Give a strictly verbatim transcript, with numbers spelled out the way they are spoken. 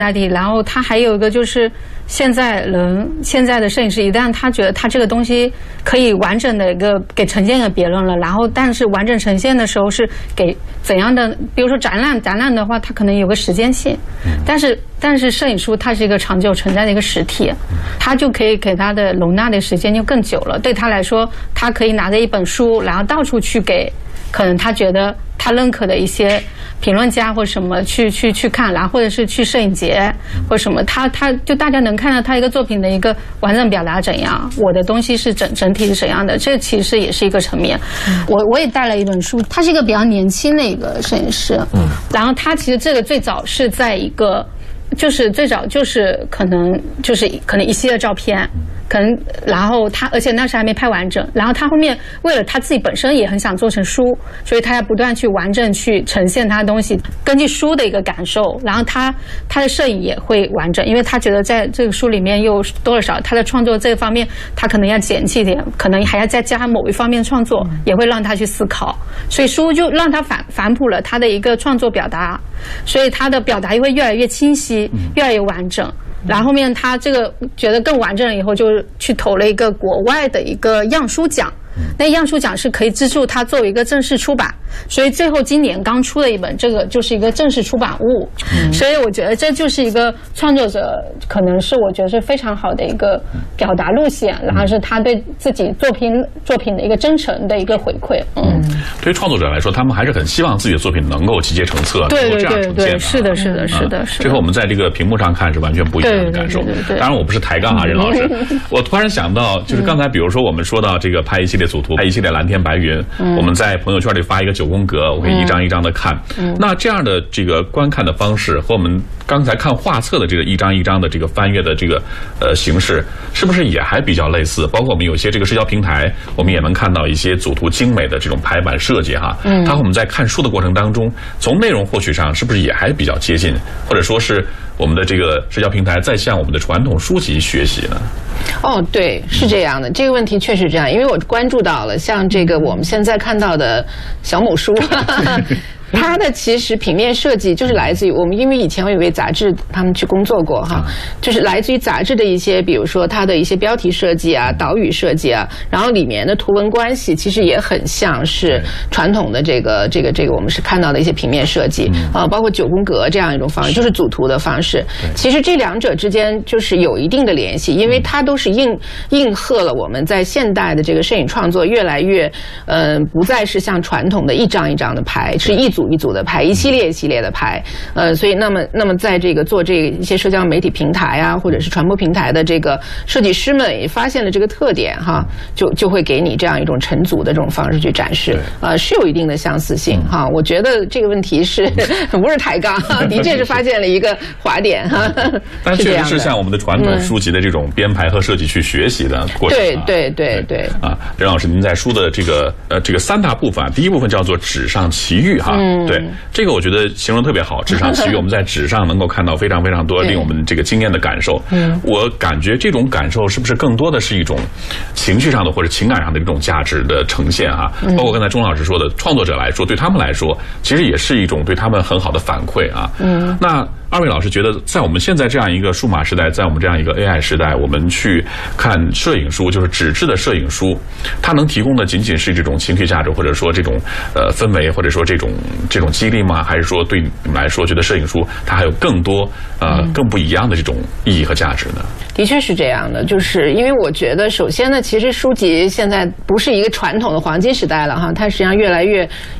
代替。然后他还有一个就是，现在人现在的摄影师一旦他觉得他这个东西可以完整的一个给呈现给别人了，然后但是完整呈现的时候是给怎样的？比如说展览，展览的话它可能有个时间性，但是但是摄影书它是一个长久存在的一个实体，它就可以给它的容纳的时间就更久了。对他来说，他可以拿着一本书，然后到处去给可能他觉得他认可的一些评论家或什么去去去看，然后或者是去摄影节或什么，他他就大家能看到他一个作品的一个完整表达怎样，我的东西是整整体是怎样的，这其实也是一个层面。我我也带了一本书，他是一个比较年轻的一个摄影师，嗯，然后他其实这个最早是在一个。就是最早就是可能就是可能一系列照片，可能然后他而且那时还没拍完整，然后他后面为了他自己本身也很想做成书，所以他要不断去完整去呈现他的东西，根据书的一个感受，然后他他的摄影也会完整，因为他觉得在这个书里面又多了少他的创作这方面他可能要减弃一点，可能还要再加某一方面创作，也会让他去思考，所以书就让他反反哺了他的一个创作表达，所以他的表达又会越来越清晰，越来越完整。然后后面他这个觉得更完整了以后，就去投了一个国外的一个样书奖，那样书奖是可以资助他作为一个正式出版，所以最后今年刚出的一本，这个就是一个正式出版物。嗯、所以我觉得这就是一个创作者，可能是我觉得是非常好的一个表达路线，然后是他对自己作品作品的一个真诚的一个回馈。嗯， 对于创作者来说，他们还是很希望自己的作品能够集结成册， 对对对能够这样呈现的。 是的，是的，是的，是的。 这和我们在这个屏幕上看是完全不一样的感受。 对对对对。 当然，我不是抬杠啊，任老师。我突然想到，就是刚才比如说我们说到这个拍一系列组图，拍一系列蓝天白云，嗯、我们在朋友圈里发一个九宫格，我可以一张一张的看。嗯、那这样的这个观看的方式和我们刚才看画册的这个一张一张的这个翻阅的这个呃形式，是不是也还比较类似？包括我们有些这个社交平台，我们也能看到一些组图精美的这种排版设计哈。嗯，它和我们在看书的过程当中，从内容获取上是不是也还比较接近，或者说是我们的这个社交平台在向我们的传统书籍学习呢？ 哦，对，是这样的，这个问题确实这样，因为我关注到了，像这个我们现在看到的小某书。它的其实平面设计就是来自于我们，因为以前我有位杂志他们去工作过哈，就是来自于杂志的一些，比如说它的一些标题设计啊、导语设计啊，然后里面的图文关系其实也很像是传统的这个这个这个我们是看到的一些平面设计啊，包括九宫格这样一种方式，就是组图的方式。其实这两者之间就是有一定的联系，因为它都是应应和了我们在现代的这个摄影创作越来越嗯、呃、不再是像传统的一张一张的拍，是一组。一组的拍，一系列一系列的拍，呃，所以那么那么在这个做这一些社交媒体平台啊，或者是传播平台的这个设计师们也发现了这个特点哈，就就会给你这样一种成组的这种方式去展示，呃，是有一定的相似性哈。我觉得这个问题是不是抬杠，的确是发现了一个滑点哈。 但确实是向我们的传统书籍的这种编排和设计去学习的过程。 对对对对。 啊，任老师，您在书的这个呃这个三大部分，第一部分叫做纸上奇遇哈。对，这个我觉得形容特别好。纸上奇遇，我们在纸上能够看到非常非常多令我们这个惊艳的感受。嗯，我感觉这种感受是不是更多的是一种情绪上的或者情感上的一种价值的呈现哈？包括刚才钟老师说的，创作者来说，对他们来说，其实也是一种对他们很好的反馈啊。嗯，那二位老师觉得，在我们现在这样一个数码时代，在我们这样一个 A I 时代，我们去看摄影书，就是纸质的摄影书，它能提供的仅仅是这种情绪价值，或者说这种呃氛围，或者说这种这种激励吗？还是说对你们来说，觉得摄影书它还有更多呃更不一样的这种意义和价值呢？ 的确是这样的，就是因为我觉得，首先呢，其实书籍现在不是一个传统的黄金时代了哈，它实际上越来越